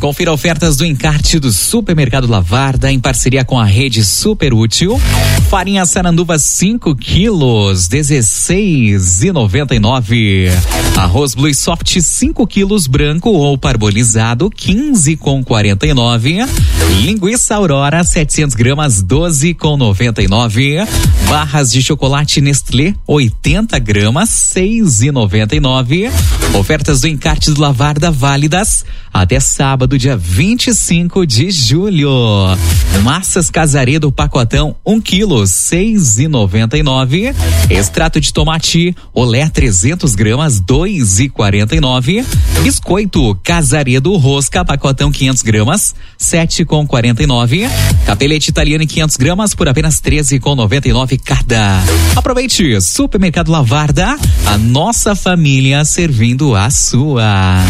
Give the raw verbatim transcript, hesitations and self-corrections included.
Confira ofertas do encarte do Supermercado Lavarda em parceria com a rede Super Útil. Farinha Saranduva cinco quilos, dezesseis reais e noventa e nove centavos. Arroz Blue Soft cinco quilos branco ou parbolizado, quinze reais e quarenta e nove centavos. Linguiça Aurora setecentos gramas, doze reais e noventa e nove centavos. Barras de chocolate Nestlé oitenta gramas, seis reais e noventa e nove centavos. Ofertas do encarte do Lavarda válidas até sábado, dia vinte e cinco de julho. Massas Casaredo pacotão um quilo, seis reais e noventa e nove centavos. Extrato de tomate Olé trezentos gramas, dois reais e quarenta e nove centavos. Biscoito Casaredo Rosca pacotão quinhentos gramas, sete reais e quarenta e nove centavos. Capelete italiano quinhentos gramas por apenas treze reais e noventa e nove centavos cada. Aproveite, Supermercado Lavarda, a nossa família servindo a sua.